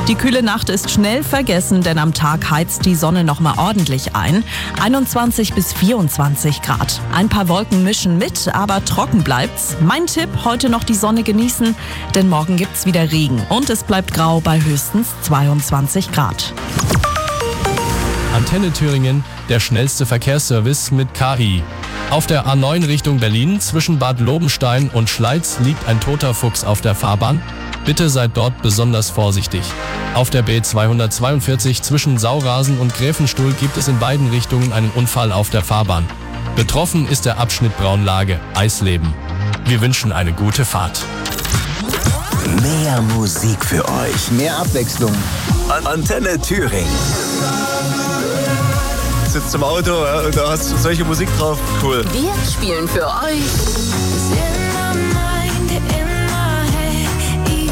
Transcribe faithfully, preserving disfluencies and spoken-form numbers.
Die kühle Nacht ist schnell vergessen, denn am Tag heizt die Sonne noch mal ordentlich ein. einundzwanzig bis vierundzwanzig Grad. Ein paar Wolken mischen mit, aber trocken bleibt's. Mein Tipp, heute noch die Sonne genießen, denn morgen gibt's wieder Regen. Und es bleibt grau bei höchstens zweiundzwanzig Grad. Antenne Thüringen, der schnellste Verkehrsservice mit K I. Auf der A neun Richtung Berlin zwischen Bad Lobenstein und Schleiz liegt ein toter Fuchs auf der Fahrbahn. Bitte seid dort besonders vorsichtig. Auf der B zweihundertzweiundvierzig zwischen Saurasen und Gräfenstuhl gibt es in beiden Richtungen einen Unfall auf der Fahrbahn. Betroffen ist der Abschnitt Braunlage, Eisleben. Wir wünschen eine gute Fahrt. Mehr Musik für euch, mehr Abwechslung. Antenne Thüringen. Sitzt im Auto, ja, und da hast du solche Musik drauf. Cool. Wir spielen für euch sehr